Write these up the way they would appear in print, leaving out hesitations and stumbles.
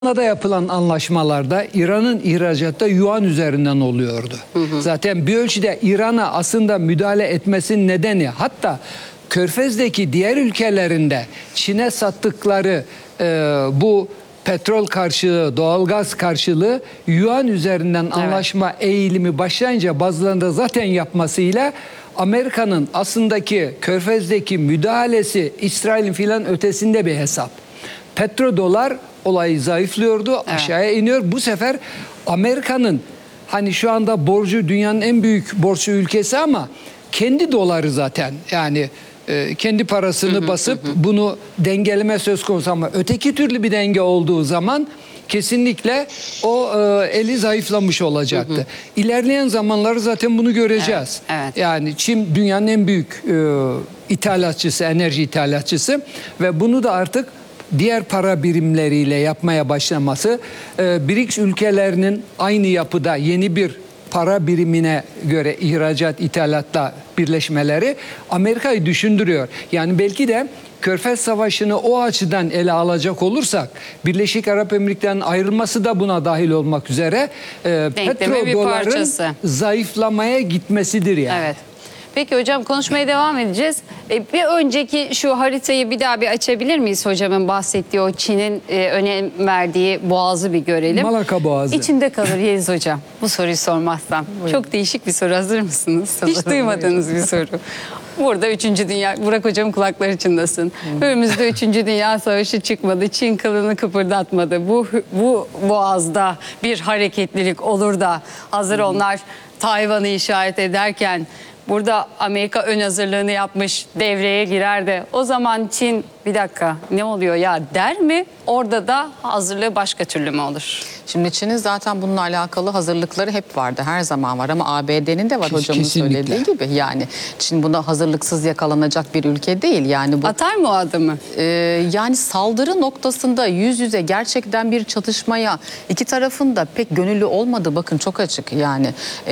Da yapılan anlaşmalarda İran'ın ihracatta yuan üzerinden oluyordu. Zaten bir ölçüde İran'a aslında müdahale etmesinin nedeni, hatta Körfez'deki diğer ülkelerinde Çin'e sattıkları bu petrol karşılığı, doğalgaz karşılığı yuan üzerinden anlaşma eğilimi başlayınca, bazılarında zaten yapmasıyla Amerika'nın aslındaki Körfez'deki müdahalesi İsrail'in filan ötesinde bir hesap. Petrodolar olayı zayıflıyordu, aşağıya iniyor. Bu sefer Amerika'nın hani şu anda borcu dünyanın en büyük borçlu ülkesi ama kendi doları zaten, yani kendi parasını basıp bunu dengeleme söz konusu, ama öteki türlü bir denge olduğu zaman kesinlikle o eli zayıflamış olacaktı. İlerleyen zamanları zaten bunu göreceğiz. Yani Çin dünyanın en büyük ithalatçısı, enerji ithalatçısı ve bunu da artık diğer para birimleriyle yapmaya başlaması, BRICS ülkelerinin aynı yapıda yeni bir para birimine göre ihracat, ithalatla birleşmeleri Amerika'yı düşündürüyor. Yani belki de Körfez Savaşı'nı o açıdan ele alacak olursak, Birleşik Arap Emirlikleri'nin ayrılması da buna dahil olmak üzere petrodoların zayıflamaya gitmesidir yani. Evet. Peki hocam, konuşmaya devam edeceğiz. Bir önceki şu haritayı bir daha bir açabilir miyiz hocamın bahsettiği, o Çin'in önem verdiği boğazı bir görelim. Malakka Boğazı. İçimde kalır Yeliz hocam bu soruyu sormazsam. Çok değişik bir soru, hazır mısınız? Hiç duymadığınız bir soru. Burada 3. Dünya, Burak hocam kulakları çınlasın. Önümüzde 3. Dünya Savaşı çıkmadı. Çin kılını kıpırdatmadı. Bu boğazda bir hareketlilik olur da hazır onlar Tayvan'ı işaret ederken burada Amerika ön hazırlığını yapmış, devreye girer de o zaman Çin bir dakika ne oluyor ya der mi? Orada da hazırlığı başka türlü mü olur? Şimdi Çin'in zaten bununla alakalı hazırlıkları hep vardı, her zaman var, ama ABD'nin de var hocamın söylediği gibi. Yani Çin buna hazırlıksız yakalanacak bir ülke değil. Yani bu, atar mı o adımı? Yani saldırı noktasında yüz yüze gerçekten bir çatışmaya iki tarafın da pek gönüllü olmadı. Bakın çok açık yani.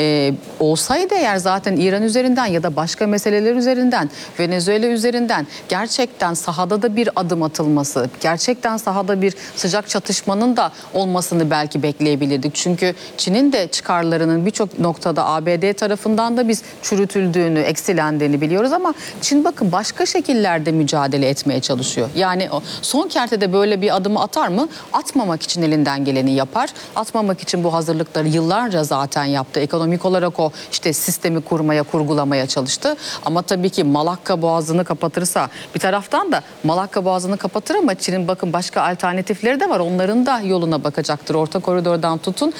Olsaydı eğer zaten İran üzerinden ya da başka meseleler üzerinden, Venezuela üzerinden gerçekten sahada da bir adım atılması, gerçekten sahada bir sıcak çatışmanın da olmasını belki bekleyebilirdik. Çünkü Çin'in de çıkarlarının birçok noktada ABD tarafından da biz çürütüldüğünü, eksilendiğini biliyoruz, ama Çin bakın başka şekillerde mücadele etmeye çalışıyor. Yani son kertede böyle bir adımı atar mı? Atmamak için elinden geleni yapar. Atmamak için bu hazırlıkları yıllarca zaten yaptı. Ekonomik olarak o işte sistemi kurgulamaya çalıştı. Ama tabii ki Malakka Boğazı'nı kapatırsa, bir taraftan da Malakka Boğazı'nı kapatır ama Çin'in bakın başka alternatifleri de var. Onların da yoluna bakacaktır. Orta koridordan tutun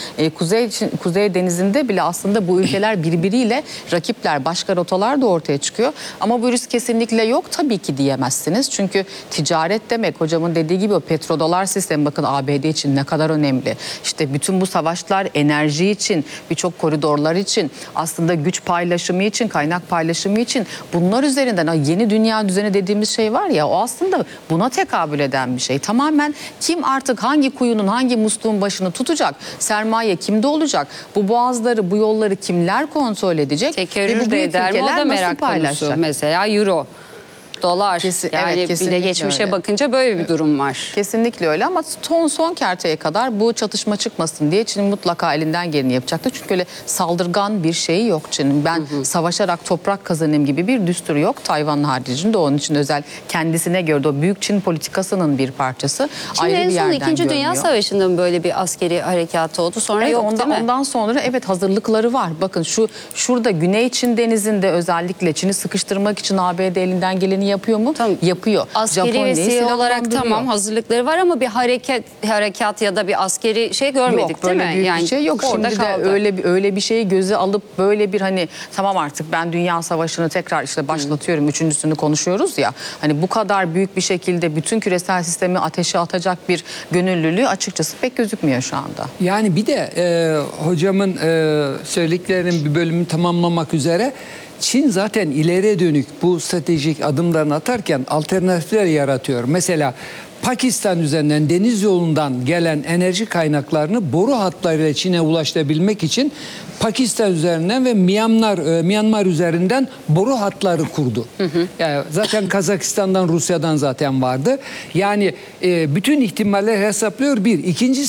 Kuzey Denizi'nde bile aslında bu ülkeler birbiriyle rakipler. Başka rotalar da ortaya çıkıyor. Ama bu risk kesinlikle yok tabii ki diyemezsiniz. Çünkü ticaret demek, hocamın dediği gibi o petrodolar sistemi bakın ABD için ne kadar önemli. İşte bütün bu savaşlar enerji için, birçok koridorlar için, aslında güç paylaşımı için, kaynak paylaşımı için, bunlar üzerinden yeni dünya düzeni dediğimiz şey var ya, o aslında buna tekabül eden bir şey. Tamamen kim artık hangi kuyunun, hangi musluğun başını tutacak, sermaye kimde olacak, bu boğazları, bu yolları kimler kontrol edecek? Tekerrür de eder mi? O da merak konusu. Mesela euro, dolar, yani evet, bir de geçmişe öyle bakınca böyle bir durum var. Kesinlikle öyle, ama son kerteye kadar bu çatışma çıkmasın diye Çin mutlaka elinden geleni yapacaktır. Çünkü öyle saldırgan bir şeyi yok Çin'in. Ben savaşarak toprak kazanayım gibi bir düsturu yok Tayvan'ın haricinde. Onun için özel kendisine göre de o büyük Çin politikasının bir parçası. Çin ayrı en bir son yerden 2. görünüyor. Dünya Savaşı'nda böyle bir askeri harekatı oldu. Sonra evet, yok değil mi? Ondan sonra evet hazırlıkları var. Bakın şurada Güney Çin Denizinde özellikle Çin'i sıkıştırmak için ABD elinden geleni yapıyor mu? Tamam. Yapıyor. Askeri vesile olarak tamam hazırlıkları var ama bir harekat ya da bir askeri şey görmedik yok, değil mi? Büyük yani bir şey yok. Şimdi de öyle bir şeyi göze alıp böyle bir hani tamam artık ben Dünya Savaşı'nı tekrar işte başlatıyorum, üçüncüsünü konuşuyoruz ya. Hani bu kadar büyük bir şekilde bütün küresel sistemi ateşe atacak bir gönüllülüğü açıkçası pek gözükmüyor şu anda. Yani bir de hocamın söylediklerinin bir bölümünü tamamlamak üzere, Çin zaten ileriye dönük bu stratejik adımlarını atarken alternatifler yaratıyor. Mesela Pakistan üzerinden deniz yolundan gelen enerji kaynaklarını boru hatlarıyla Çin'e ulaştırabilmek için Pakistan üzerinden ve Myanmar üzerinden boru hatları kurdu. Yani zaten Kazakistan'dan, Rusya'dan zaten vardı. Yani bütün ihtimaller hesaplıyor bir. İkincisi